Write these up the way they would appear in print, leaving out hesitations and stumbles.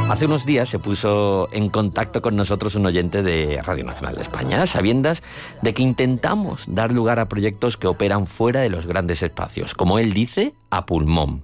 Hace unos días se puso en contacto con nosotros un oyente de Radio Nacional de España, a sabiendas de que intentamos dar lugar a proyectos que operan fuera de los grandes espacios, como él dice, a pulmón.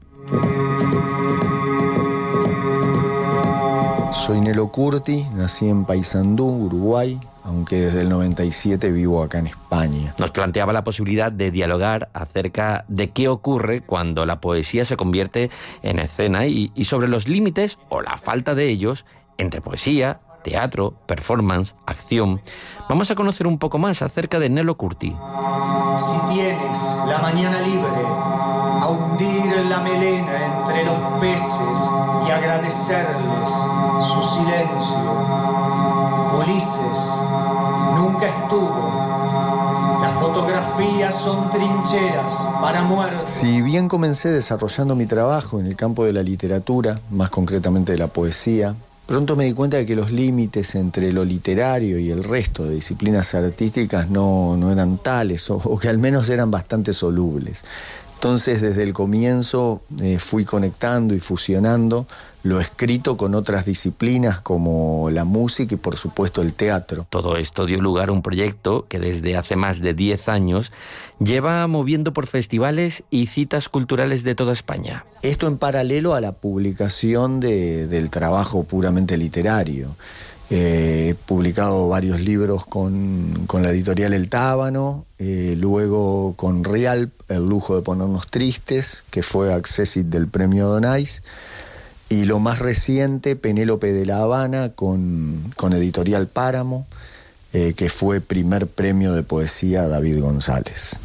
Soy Nelo Curti, nací en Paysandú, Uruguay, aunque desde el 97 vivo acá en España. Nos planteaba la posibilidad de dialogar acerca de qué ocurre cuando la poesía se convierte en escena y sobre los límites, o la falta de ellos, entre poesía, teatro, performance, acción. Vamos a conocer un poco más acerca de Nelo Curti. Si tienes la mañana libre, a hundir la melena entre los peces y agradecerles su silencio. Ulises nunca estuvo. Las fotografías son trincheras para muertos. Si bien comencé desarrollando mi trabajo en el campo de la literatura, más concretamente de la poesía, pronto me di cuenta de que los límites entre lo literario y el resto de disciplinas artísticas no eran tales, o que al menos eran bastante solubles. Entonces, desde el comienzo fui conectando y fusionando lo escrito con otras disciplinas como la música y, por supuesto, el teatro. Todo esto dio lugar a un proyecto que desde hace más de 10 años lleva moviendo por festivales y citas culturales de toda España. Esto en paralelo a la publicación del trabajo puramente literario. He publicado varios libros con la editorial El Tábano, luego con Rialp, El lujo de ponernos tristes, que fue accessit del premio Donais, y lo más reciente, Penélope de La Habana, con editorial Páramo, que fue primer premio de poesía David González.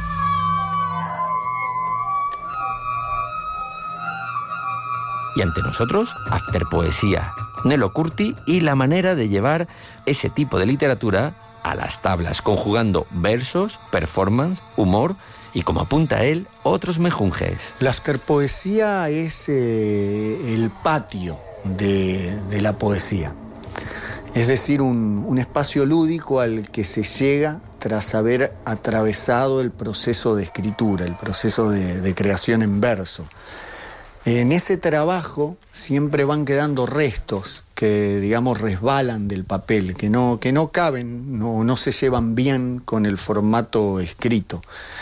Y ante nosotros, Afterpoesía, Nelo Curti y la manera de llevar ese tipo de literatura a las tablas, conjugando versos, performance, humor y, como apunta él, otros mejunjes. La afterpoesía es el patio de la poesía. Es decir, un espacio lúdico al que se llega tras haber atravesado el proceso de escritura, el proceso de creación en verso. En ese trabajo siempre van quedando restos que, digamos, resbalan del papel, que no caben, no se llevan bien con el formato escrito.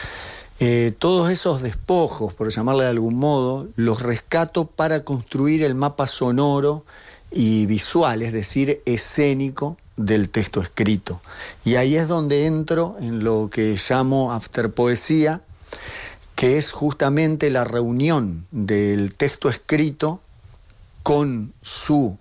Todos esos despojos, por llamarle de algún modo, los rescato para construir el mapa sonoro y visual, es decir, escénico del texto escrito. Y ahí es donde entro en lo que llamo afterpoesía, que es justamente la reunión del texto escrito con su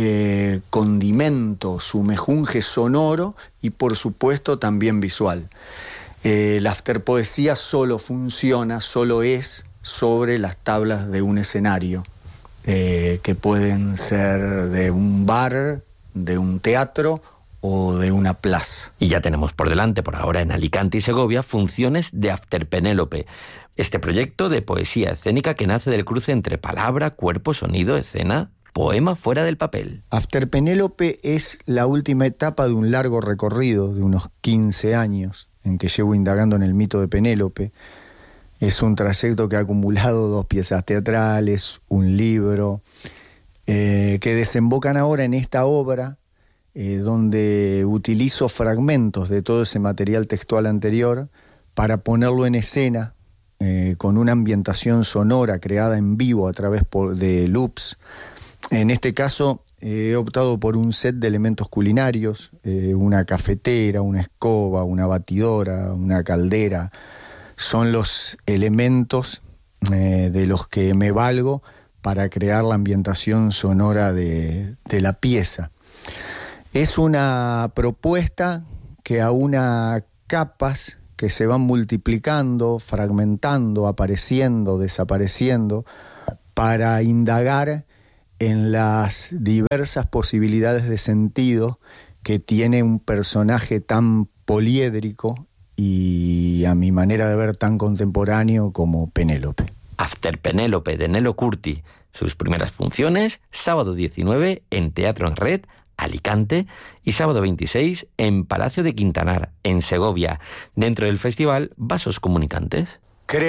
condimento, su mejunje sonoro y, por supuesto, también visual. La afterpoesía solo funciona, solo es sobre las tablas de un escenario, que pueden ser de un bar, de un teatro o de una plaza. Y ya tenemos por delante, por ahora en Alicante y Segovia, funciones de After Penélope. Este proyecto de poesía escénica que nace del cruce entre palabra, cuerpo, sonido, escena, poema fuera del papel. After Penélope es la última etapa de un largo recorrido de unos 15 años en que llevo indagando en el mito de Penélope. Es un trayecto que ha acumulado 2 piezas teatrales, un libro, que desembocan ahora en esta obra, donde utilizo fragmentos de todo ese material textual anterior para ponerlo en escena, con una ambientación sonora creada en vivo a través de loops. En este caso he optado por un set de elementos culinarios, una cafetera, una escoba, una batidora, una caldera. Son los elementos de los que me valgo para crear la ambientación sonora de la pieza. Es una propuesta que aúna capas que se van multiplicando, fragmentando, apareciendo, desapareciendo, para indagar en las diversas posibilidades de sentido que tiene un personaje tan poliédrico y, a mi manera de ver, tan contemporáneo como Penélope. After Penélope de Nelo Curti. Sus primeras funciones, sábado 19 en Teatro en Red, Alicante, y sábado 26 en Palacio de Quintanar, en Segovia, dentro del festival Vasos Comunicantes.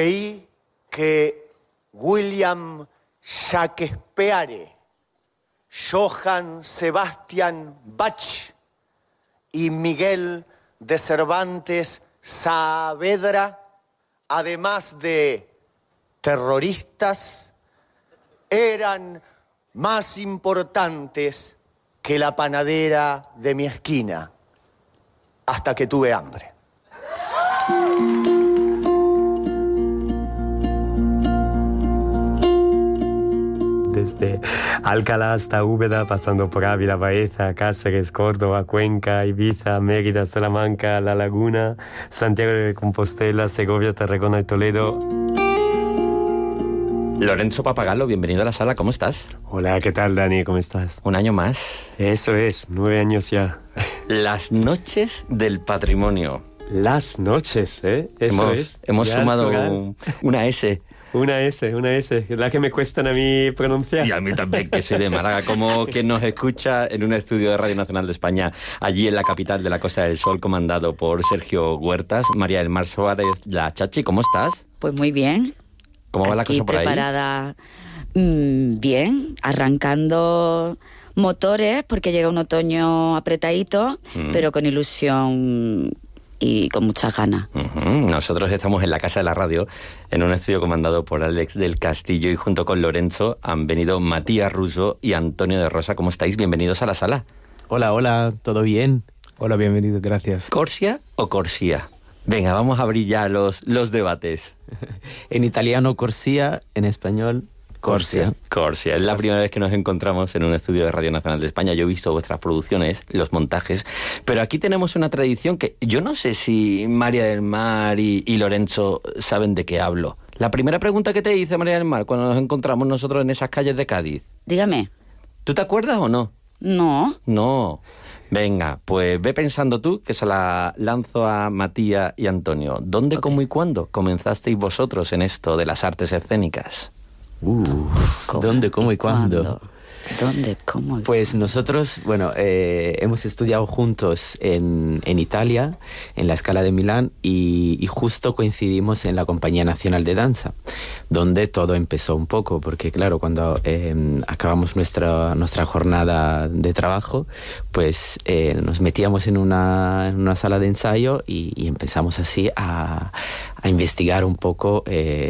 Creí que William Shakespeare Johann Sebastian Bach y Miguel de Cervantes Saavedra, además de terroristas, eran más importantes que la panadera de mi esquina, hasta que tuve hambre. Desde Alcalá hasta Úbeda, pasando por Ávila, Baeza, Cáceres, Córdoba, Cuenca, Ibiza, Mérida, Salamanca, La Laguna, Santiago de Compostela, Segovia, Tarragona y Toledo. Lorenzo Pappagallo, bienvenido a la sala, ¿cómo estás? Hola, ¿qué tal, Dani? ¿Cómo estás? Un año más. Eso es, 9 años ya. Las noches del patrimonio. Las noches, ¿eh? Eso hemos ya sumado una S. Una S, la que me cuestan a mí pronunciar. Y a mí también, que soy de Málaga, como quien nos escucha en un estudio de Radio Nacional de España, allí en la capital de la Costa del Sol, comandado por Sergio Huertas. María del Mar Suárez, la Chachi, ¿cómo estás? Pues muy bien. ¿Cómo va la cosa por ahí? Preparada, bien, arrancando motores, porque llega un otoño apretadito, pero con ilusión y con muchas ganas. Nosotros estamos en la Casa de la Radio, en un estudio comandado por Alex del Castillo, y junto con Lorenzo han venido Matías Russo y Antonio de Rosa. ¿Cómo estáis? Bienvenidos a la sala. Hola, ¿todo bien? Hola, bienvenido, gracias. ¿Corsia o Corsia? Venga, vamos a abrir ya los debates. En italiano Corsia, en español Corsia. Es la primera vez que nos encontramos en un estudio de Radio Nacional de España. Yo he visto vuestras producciones, los montajes, pero aquí tenemos una tradición que yo no sé si María del Mar y Lorenzo saben de qué hablo. La primera pregunta que te hice, María del Mar, cuando nos encontramos nosotros en esas calles de Cádiz. Dígame. ¿Tú te acuerdas o no? No. Venga, pues ve pensando tú, que se la lanzo a Matías y Antonio. ¿Dónde, cómo y cuándo comenzasteis vosotros en esto de las artes escénicas? ¿Dónde, cómo y cuándo? ¿Dónde, cómo? Pues nosotros, hemos estudiado juntos en Italia, en la Scala de Milán, y justo coincidimos en la Compañía Nacional de Danza, donde todo empezó un poco, porque claro, cuando acabamos nuestra jornada de trabajo, pues nos metíamos en una sala de ensayo y empezamos así a investigar un poco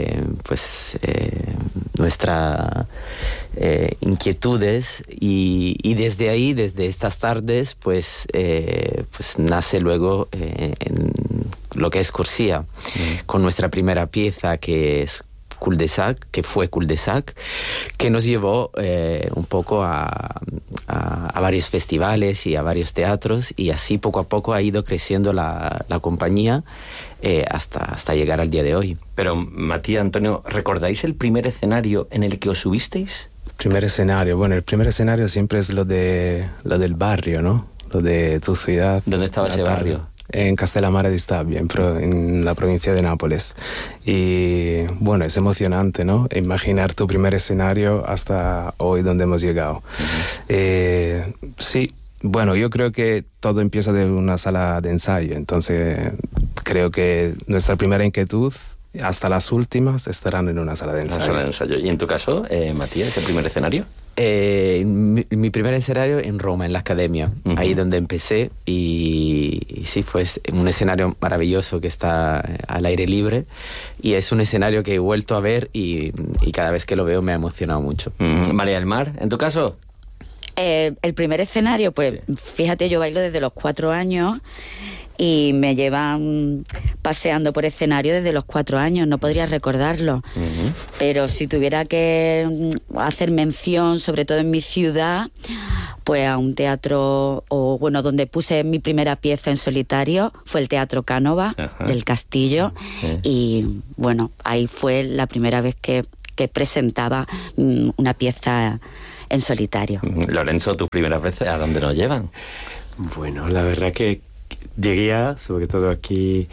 nuestras inquietudes, y desde ahí, desde estas tardes, pues nace luego en lo que es Corsia, con nuestra primera pieza, que es Cul-de-sac, que nos llevó un poco a varios festivales y a varios teatros, y así poco a poco ha ido creciendo la compañía hasta llegar al día de hoy. Pero, Matías, Antonio, ¿recordáis el primer escenario en el que os subisteis? Primer escenario, el primer escenario siempre es lo del barrio, ¿no? Lo de tu ciudad. ¿Dónde estaba ese barrio? En Castellammare di Stabia, en la provincia de Nápoles. Y es emocionante, ¿no? Imaginar tu primer escenario hasta hoy, donde hemos llegado. Sí, yo creo que todo empieza de una sala de ensayo, entonces creo que nuestra primera inquietud, hasta las últimas, estarán en una sala de ensayo. ¿Y en tu caso, Matías, el primer escenario? Mi primer escenario en Roma, en la Academia, ahí donde empecé, y sí, fue un escenario maravilloso que está al aire libre, y es un escenario que he vuelto a ver y cada vez que lo veo me ha emocionado mucho. María del Mar, ¿en tu caso? El primer escenario, pues fíjate, yo bailo desde los 4 años y me llevan paseando por escenario desde los 4 años, no podría recordarlo. Pero si tuviera que hacer mención, sobre todo en mi ciudad, pues a un teatro, donde puse mi primera pieza en solitario, fue el Teatro Cánova del Castillo, y ahí fue la primera vez que presentaba una pieza en solitario. Lorenzo, tus primeras veces, ¿a dónde nos llevan? La verdad que diría, sobre todo aquí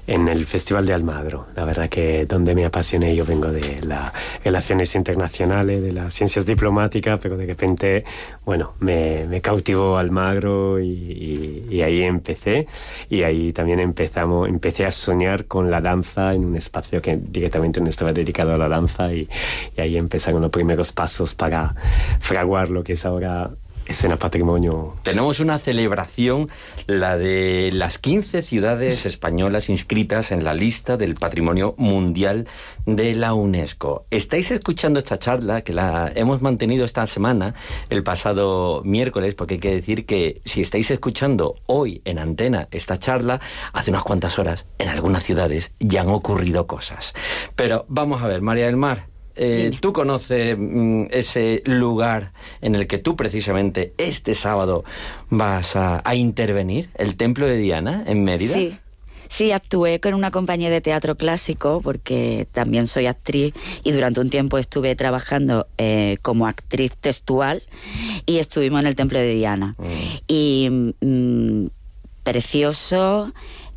en el Festival de Almagro. La verdad que donde me apasioné, yo vengo de las relaciones internacionales, de las ciencias diplomáticas, pero de repente, bueno, me cautivó Almagro y ahí empecé. Y ahí también empecé a soñar con la danza en un espacio que directamente no estaba dedicado a la danza y ahí empezaron los primeros pasos para fraguar lo que es ahora Escena Patrimonio. Tenemos una celebración, la de las 15 ciudades españolas inscritas en la lista del Patrimonio Mundial de la UNESCO. Estáis escuchando esta charla que la hemos mantenido esta semana, el pasado miércoles, porque hay que decir que si estáis escuchando hoy en Antena esta charla, hace unas cuantas horas en algunas ciudades ya han ocurrido cosas. Pero vamos a ver, María del Mar, tú conoces ese lugar en el que tú precisamente este sábado vas a intervenir, el Templo de Diana en Mérida. Sí, actué con una compañía de teatro clásico porque también soy actriz y durante un tiempo estuve trabajando como actriz textual y estuvimos en el Templo de Diana. Y precioso,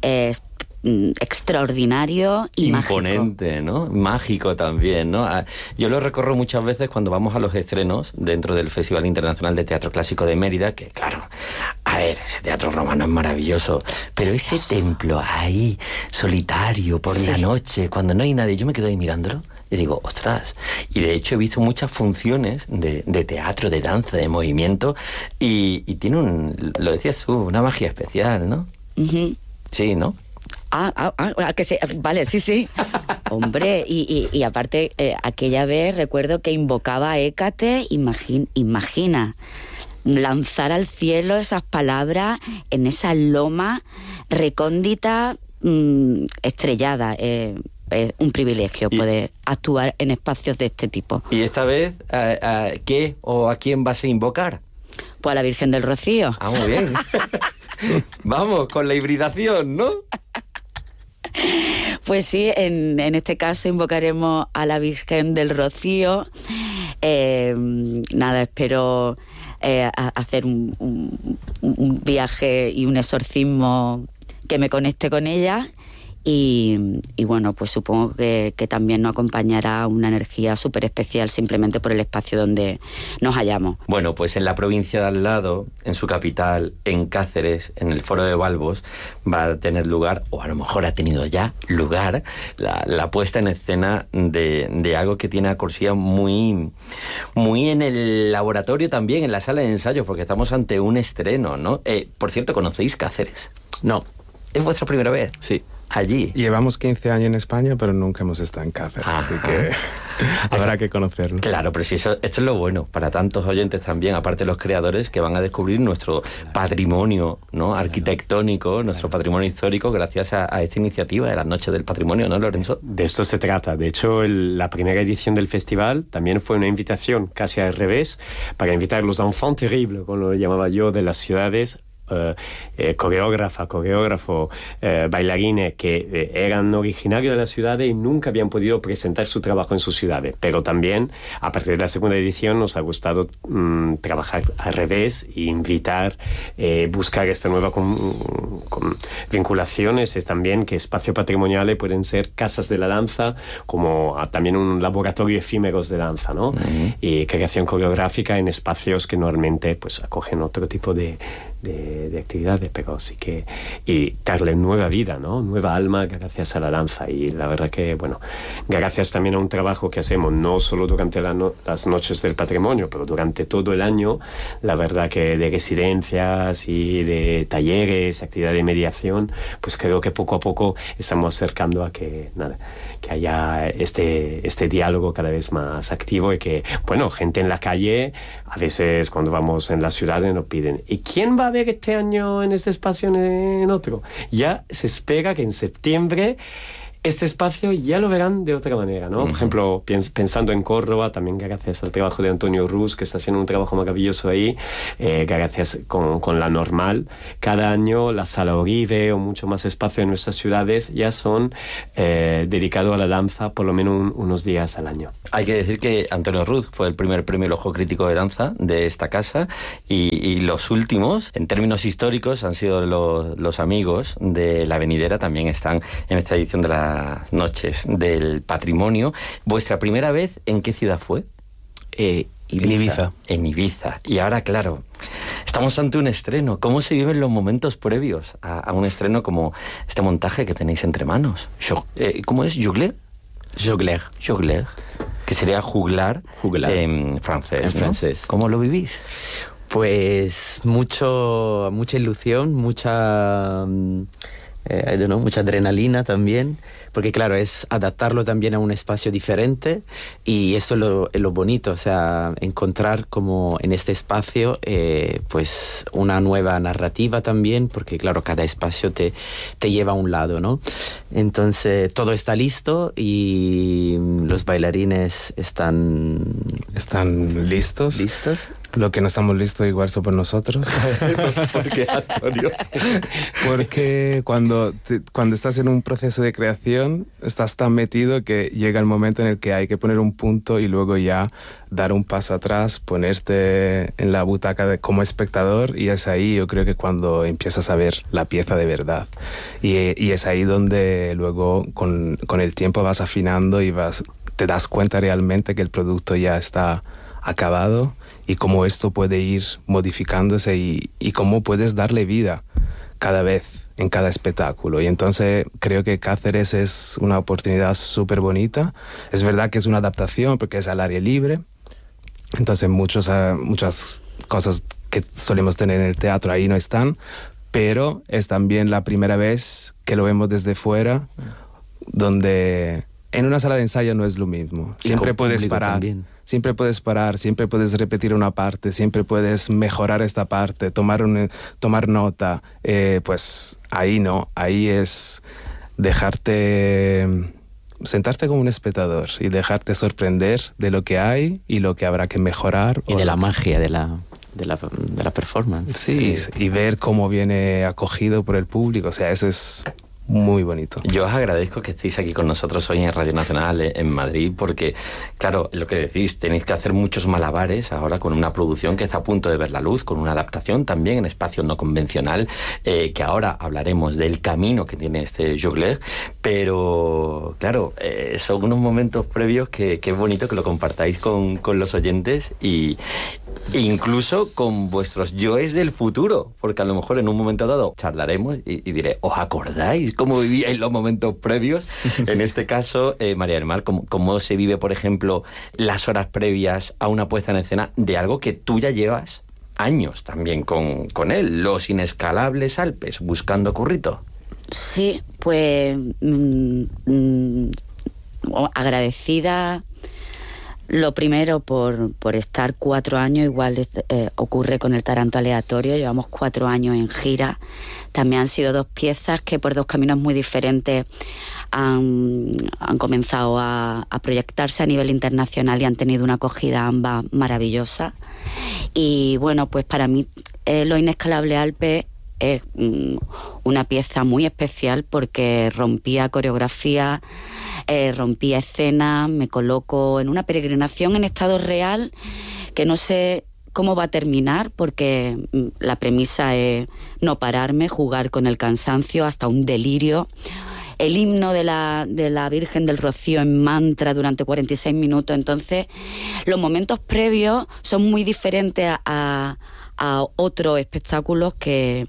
extraordinario y imponente, mágico. ¿no? Mágico también, ¿no? Yo lo recorro muchas veces cuando vamos a los estrenos dentro del Festival Internacional de Teatro Clásico de Mérida, que claro, a ver, ese teatro romano es maravilloso, pero ese templo ahí, solitario, por la noche, cuando no hay nadie, yo me quedo ahí mirándolo y digo, ostras, y de hecho he visto muchas funciones de teatro, de danza, de movimiento, y tiene lo decías tú, una magia especial, ¿no? Sí, ¿no? Que sí, vale, sí. Hombre, y aparte, aquella vez recuerdo que invocaba a Hécate, imagina, lanzar al cielo esas palabras en esa loma recóndita, estrellada. Es un privilegio poder actuar en espacios de este tipo. ¿Y esta vez qué o a quién vas a invocar? Pues a la Virgen del Rocío. Ah, muy bien. Vamos, con la hibridación, ¿no? Pues sí, en este caso invocaremos a la Virgen del Rocío. Espero hacer un viaje y un exorcismo que me conecte con ella. Y bueno, pues supongo que también nos acompañará una energía súper especial simplemente por el espacio donde nos hallamos. Bueno, pues en la provincia de al lado, en su capital, en Cáceres, en el Foro de Balbos, va a tener lugar, o a lo mejor ha tenido ya lugar, la puesta en escena de algo que tiene a Corsía muy en el laboratorio también, en la sala de ensayos, porque estamos ante un estreno, ¿no? Por cierto, ¿conocéis Cáceres? No. ¿Es vuestra primera vez? Sí. Allí. Llevamos 15 años en España, pero nunca hemos estado en Cáceres, así que habrá que conocerlo. Claro, pero si esto es lo bueno para tantos oyentes también, aparte de los creadores, que van a descubrir nuestro patrimonio, ¿no? Arquitectónico, nuestro patrimonio histórico, gracias a esta iniciativa de las Noches del Patrimonio, ¿no, Lorenzo? De esto se trata. De hecho, la primera edición del festival también fue una invitación casi al revés, para invitar a los enfants terribles, como lo llamaba yo, de las ciudades, coreógrafo, bailarines que eran originarios de las ciudades y nunca habían podido presentar su trabajo en sus ciudades. Pero también, a partir de la segunda edición, nos ha gustado trabajar al revés e invitar, buscar esta nueva con vinculaciones. Es también que espacios patrimoniales pueden ser casas de la danza, como también un laboratorio efímeros de danza, ¿no? Y creación coreográfica en espacios que normalmente pues acogen otro tipo de actividades, pero sí que y darle nueva vida, ¿no? Nueva alma gracias a la danza. Y la verdad que, bueno, gracias también a un trabajo que hacemos no solo durante las Noches del Patrimonio, pero durante todo el año, la verdad que de residencias y de talleres, actividades de mediación, pues creo que poco a poco estamos acercando a que haya este diálogo cada vez más activo y que, bueno, gente en la calle, a veces cuando vamos en las ciudades nos piden, ¿y quién va a ver este año en este espacio en otro? Ya se espera que en septiembre este espacio ya lo verán de otra manera, ¿no? Por ejemplo, pensando en Córdoba, también gracias al trabajo de Antonio Ruz, que está haciendo un trabajo maravilloso ahí, gracias con la Normal, cada año la Sala Oribe o mucho más espacio en nuestras ciudades ya son dedicados a la danza por lo menos unos días al año. Hay que decir que Antonio Ruz fue el primer premio El Ojo Crítico de Danza de esta casa y los últimos, en términos históricos, han sido los amigos de La Venidera, también están en esta edición de las Noches del Patrimonio. ¿Vuestra primera vez en qué ciudad fue? Ibiza. En Ibiza. Y ahora, claro, estamos ante un estreno. ¿Cómo se viven los momentos previos a un estreno como este montaje que tenéis entre manos? ¿Cómo es? ¿Jugler? Jugler. Que sería juglar en francés. En francés. ¿Cómo lo vivís? Pues mucha ilusión, mucha adrenalina también, porque claro, es adaptarlo también a un espacio diferente y esto es lo bonito, o sea, encontrar como en este espacio pues una nueva narrativa también, porque claro, cada espacio te lleva a un lado, ¿no? Entonces todo está listo y los bailarines están listos. Lo que no estamos listos igual somos nosotros. ¿Por qué, Antonio? Porque cuando estás en un proceso de creación, estás tan metido que llega el momento en el que hay que poner un punto y luego ya dar un paso atrás, ponerte en la butaca como espectador, y es ahí yo creo que cuando empiezas a ver la pieza de verdad. Y es ahí donde luego con el tiempo vas afinando y te das cuenta realmente que el producto ya está acabado y cómo esto puede ir modificándose y cómo puedes darle vida cada vez en cada espectáculo. Y entonces creo que Cáceres es una oportunidad súper bonita. Es verdad que es una adaptación porque es al aire libre, entonces muchas cosas que solemos tener en el teatro ahí no están, pero es también la primera vez que lo vemos desde fuera, donde en una sala de ensayo no es lo mismo. Siempre puedes parar. También. Siempre puedes parar, siempre puedes repetir una parte, siempre puedes mejorar esta parte, tomar nota. Pues ahí no, ahí es sentarte como un espectador y dejarte sorprender de lo que hay y lo que habrá que mejorar. Y de la magia de la performance. Sí, y ver cómo viene acogido por el público, o sea, eso es muy bonito. Yo os agradezco que estéis aquí con nosotros hoy en Radio Nacional en Madrid, porque, claro, lo que decís, tenéis que hacer muchos malabares ahora con una producción que está a punto de ver la luz, con una adaptación también en espacio no convencional, que ahora hablaremos del camino que tiene este Jugler, pero, claro, son unos momentos previos que es bonito que lo compartáis con los oyentes e incluso con vuestros yoes del futuro, porque a lo mejor en un momento dado charlaremos y diré, ¿os acordáis cómo vivíais los momentos previos? En este caso, María del Mar, ¿cómo se vive, por ejemplo, las horas previas a una puesta en escena de algo que tú ya llevas años también con él, Los Inescalables Alpes, buscando currito? Sí, pues agradecida. Lo primero por estar 4 años, igual ocurre con el Taranto Aleatorio, llevamos 4 años en gira. También han sido 2 piezas que por 2 caminos muy diferentes han comenzado a proyectarse a nivel internacional y han tenido una acogida ambas maravillosa. Y bueno, pues para mí Los Inescalables Alpes es una pieza muy especial porque rompía coreografía, rompía escena, me coloco en una peregrinación en estado real que no sé cómo va a terminar, porque la premisa es no pararme, jugar con el cansancio hasta un delirio. El himno de la Virgen del Rocío en mantra durante 46 minutos. Entonces, los momentos previos son muy diferentes a otros espectáculos que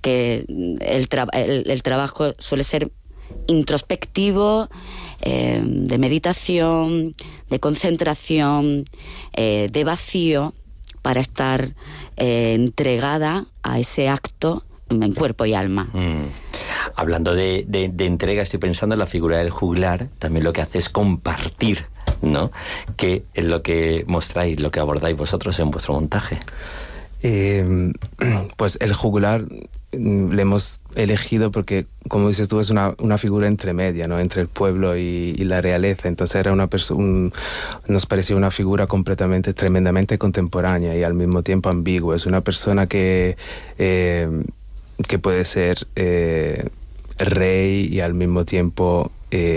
el trabajo suele ser introspectivo, de meditación, de concentración, de vacío, para estar entregada a ese acto en cuerpo y alma. Hablando de entrega, estoy pensando en la figura del juglar. También lo que hace es compartir, ¿no? Que es lo que mostráis, lo que abordáis vosotros en vuestro montaje. Pues el juglar le hemos elegido porque, como dices tú, es una figura entremedia, ¿no? Entre el pueblo y la realeza. Entonces era nos parecía una figura tremendamente contemporánea y al mismo tiempo ambigua. Es una persona que puede ser rey y al mismo tiempo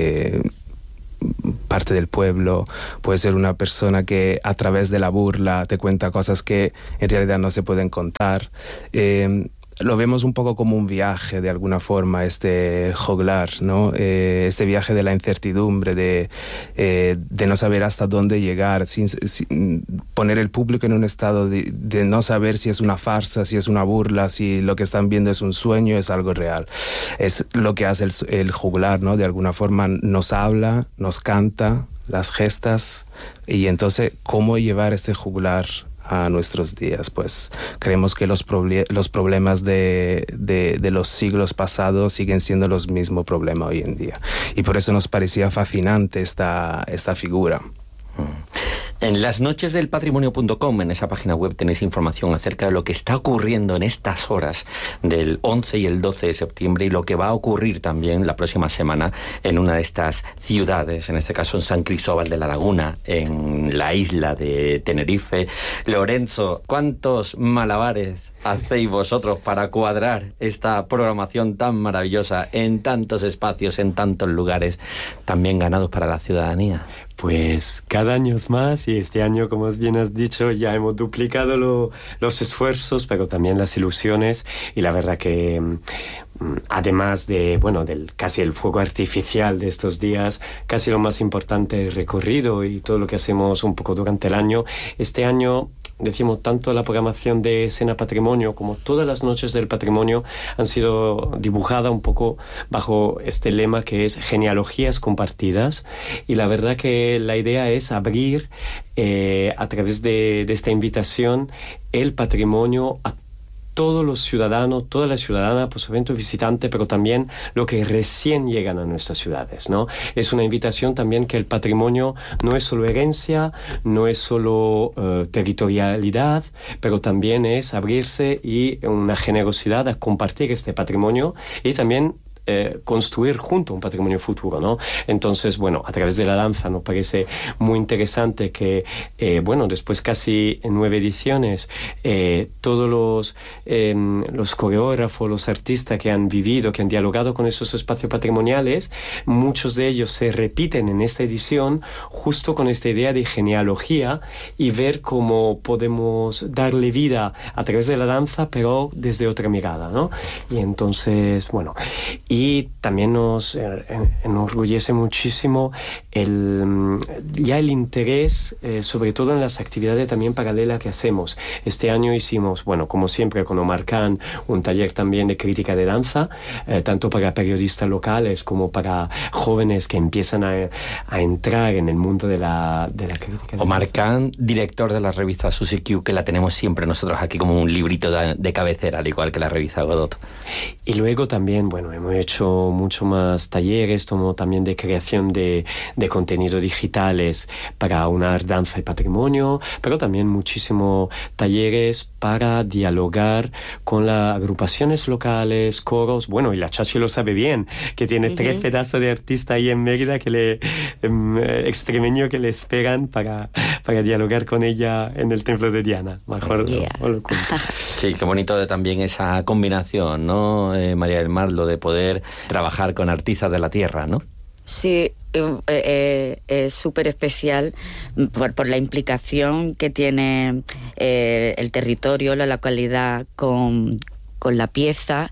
parte del pueblo. Puede ser una persona que a través de la burla te cuenta cosas que en realidad no se pueden contar. Lo vemos un poco como un viaje, de alguna forma, este joglar, ¿no? Este viaje de la incertidumbre, de no saber hasta dónde llegar, sin poner el público en un estado de no saber si es una farsa, si es una burla, si lo que están viendo es un sueño, es algo real. Es lo que hace el juglar, ¿no? De alguna forma nos habla, nos canta las gestas, y entonces, ¿cómo llevar este juglar a nuestros días? Pues creemos que los problemas de los siglos pasados siguen siendo los mismos problemas hoy en día, y por eso nos parecía fascinante esta figura. En lasnochesdelpatrimonio.com, en esa página web, tenéis información acerca de lo que está ocurriendo en estas horas del 11 y el 12 de septiembre y lo que va a ocurrir también la próxima semana en una de estas ciudades, en este caso en San Cristóbal de la Laguna, en la isla de Tenerife. Lorenzo, ¿cuántos malabares hacéis vosotros para cuadrar esta programación tan maravillosa en tantos espacios, en tantos lugares, también ganados para la ciudadanía? Pues cada año es más, y este año, como bien has dicho, ya hemos duplicado los esfuerzos, pero también las ilusiones, y la verdad que además del casi el fuego artificial de estos días, casi lo más importante, el recorrido y todo lo que hacemos un poco durante el año. Este año, decimos, tanto la programación de Escena Patrimonio como todas las noches del patrimonio han sido dibujadas un poco bajo este lema que es genealogías compartidas, y la verdad que la idea es abrir a través de esta invitación el patrimonio a todos los ciudadanos, todas las ciudadanas, por supuesto visitantes, pero también los que recién llegan a nuestras ciudades, ¿no? Es una invitación también que el patrimonio no es solo herencia, no es solo territorialidad, pero también es abrirse y una generosidad a compartir este patrimonio y también construir junto un patrimonio futuro, ¿no? Entonces, a través de la danza nos parece muy interesante que, después casi 9 ediciones, todos los coreógrafos, los artistas que han vivido, que han dialogado con esos espacios patrimoniales, muchos de ellos se repiten en esta edición justo con esta idea de genealogía y ver cómo podemos darle vida a través de la danza, pero desde otra mirada, ¿no? Y entonces, y también nos enorgullece muchísimo el interés, sobre todo en las actividades también paralelas que hacemos. Este año hicimos, como siempre con Omar Khan, un taller también de crítica de danza, tanto para periodistas locales como para jóvenes que empiezan a entrar en el mundo de la crítica. Omar Khan, director de la revista Suzy Q, que la tenemos siempre nosotros aquí como un librito de cabecera, al igual que la revista Godot. Y luego también, hemos hecho mucho más talleres, como también de creación de contenidos digitales para unar danza y patrimonio, pero también muchísimos talleres para dialogar con las agrupaciones locales, coros, y la Chachi lo sabe bien, que tiene 3 pedazos de artistas ahí en Mérida extremeño que le esperan para dialogar con ella en el templo de Diana. Mejor lo cuento. Sí, qué bonito también esa combinación, ¿no, María del Mar, lo de poder trabajar con artistas de la tierra, ¿no? Sí, es súper especial por la implicación que tiene el territorio, la localidad con la pieza,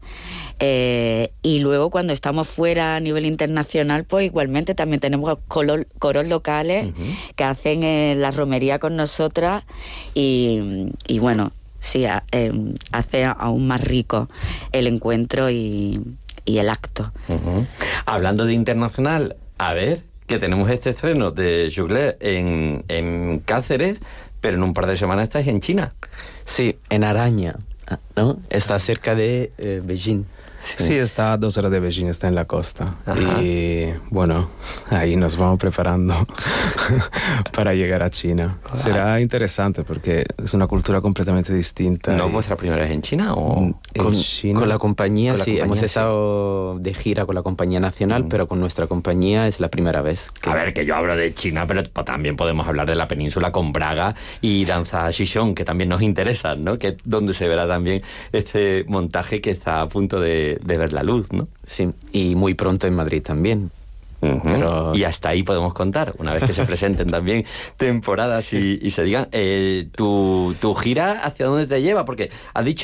y luego cuando estamos fuera a nivel internacional, pues igualmente también tenemos coros locales que hacen la romería con nosotras y sí, hace aún más rico el encuentro y el acto. Hablando de internacional, a ver, que tenemos este estreno de Juglar en Cáceres, pero en un par de semanas estáis en China. Sí, en Araña, ¿no? Está cerca de Beijing. Sí, está a 2 horas de Beijing, está en la costa. Ajá. Y bueno, ahí nos vamos preparando para llegar a China. Será interesante porque es una cultura completamente distinta. ¿No es vuestra primera vez en China o...? En China. Con la compañía, Con la sí, compañía, hemos sí. estado de gira con la compañía nacional, pero con nuestra compañía es la primera vez. A ver, que yo hablo de China, pero también podemos hablar de la península con Braga y Danza Xixón, que también nos interesan, ¿no? Que es donde se verá también este montaje que está a punto de ver la luz, ¿no? Sí, y muy pronto en Madrid también. Pero... Y hasta ahí podemos contar, una vez que se presenten también temporadas y se digan, ¿tu gira hacia dónde te lleva? Porque has dicho